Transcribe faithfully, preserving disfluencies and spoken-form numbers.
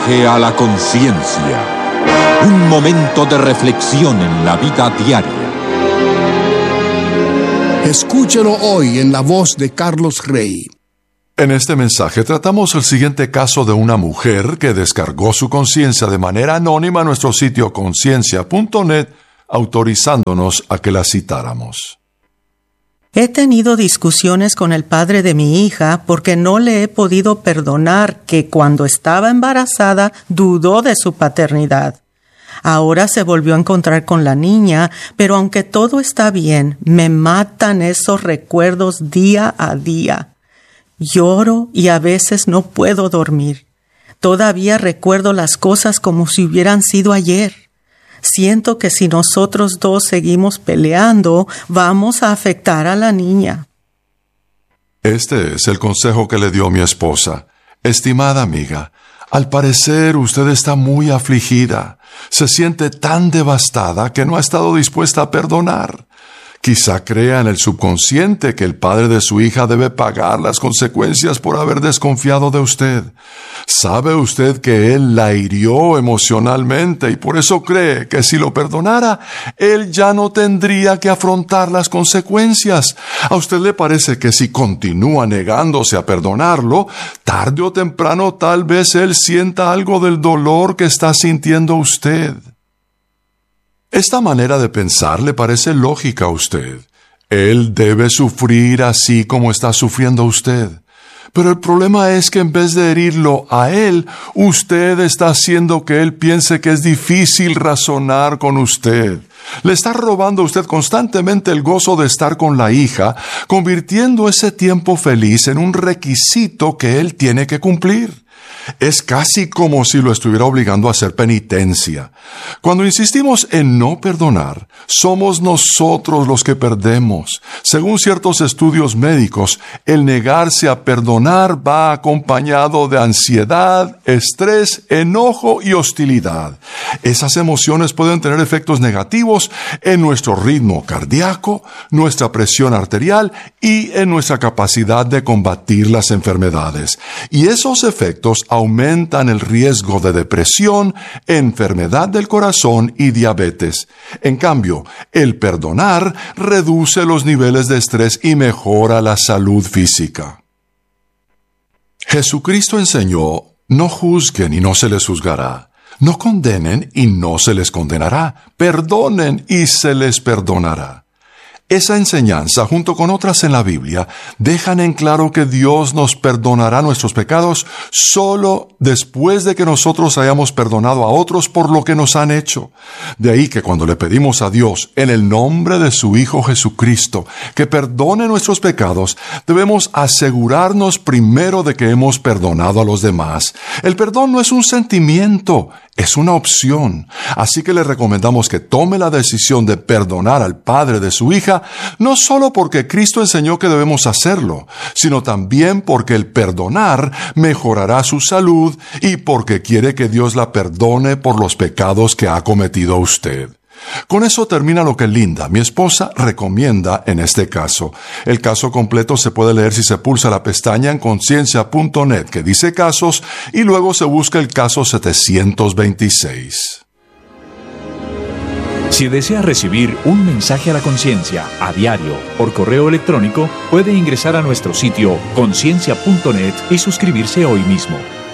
Mensaje a la conciencia. Un momento de reflexión en la vida diaria. Escúchelo hoy en la voz de Carlos Rey. En este mensaje tratamos el siguiente caso de una mujer que descargó su conciencia de manera anónima a nuestro sitio conciencia punto net, autorizándonos a que la citáramos. He tenido discusiones con el padre de mi hija porque no le he podido perdonar que cuando estaba embarazada dudó de su paternidad. Ahora se volvió a encontrar con la niña, pero aunque todo está bien, me matan esos recuerdos día a día. Lloro y a veces no puedo dormir. Todavía recuerdo las cosas como si hubieran sido ayer. Siento que si nosotros dos seguimos peleando, vamos a afectar a la niña. Este es el consejo que le dio mi esposa. Estimada amiga, al parecer usted está muy afligida. Se siente tan devastada que no ha estado dispuesta a perdonar. Quizá crea en el subconsciente que el padre de su hija debe pagar las consecuencias por haber desconfiado de usted. ¿Sabe usted que él la hirió emocionalmente y por eso cree que si lo perdonara, él ya no tendría que afrontar las consecuencias? ¿A usted le parece que si continúa negándose a perdonarlo, tarde o temprano tal vez él sienta algo del dolor que está sintiendo usted? Esta manera de pensar le parece lógica a usted. Él debe sufrir así como está sufriendo usted. Pero el problema es que en vez de herirlo a él, usted está haciendo que él piense que es difícil razonar con usted. Le está robando a usted constantemente el gozo de estar con la hija, convirtiendo ese tiempo feliz en un requisito que él tiene que cumplir. Es casi como si lo estuviera obligando a hacer penitencia. Cuando insistimos en no perdonar, somos nosotros los que perdemos. Según ciertos estudios médicos, el negarse a perdonar va acompañado de ansiedad, estrés, enojo y hostilidad. Esas emociones pueden tener efectos negativos en nuestro ritmo cardíaco, nuestra presión arterial y en nuestra capacidad de combatir las enfermedades. Y esos efectos aumentan el riesgo de depresión, enfermedad del corazón y diabetes. En cambio, el perdonar reduce los niveles de estrés y mejora la salud física. Jesucristo enseñó: no juzguen y no se les juzgará. No condenen y no se les condenará. Perdonen y se les perdonará. Esa enseñanza, junto con otras en la Biblia, dejan en claro que Dios nos perdonará nuestros pecados solo después de que nosotros hayamos perdonado a otros por lo que nos han hecho. De ahí que cuando le pedimos a Dios, en el nombre de su Hijo Jesucristo, que perdone nuestros pecados, debemos asegurarnos primero de que hemos perdonado a los demás. El perdón no es un sentimiento, es una opción. Así que le recomendamos que tome la decisión de perdonar al padre de su hija, no solo porque Cristo enseñó que debemos hacerlo, sino también porque el perdonar mejorará su salud y porque quiere que Dios la perdone por los pecados que ha cometido usted. Con eso termina lo que Linda, mi esposa, recomienda en este caso. El caso completo se puede leer si se pulsa la pestaña en conciencia punto net que dice casos y luego se busca el caso setecientos veintiséis. Si desea recibir un mensaje a la conciencia a diario por correo electrónico, puede ingresar a nuestro sitio conciencia punto net y suscribirse hoy mismo.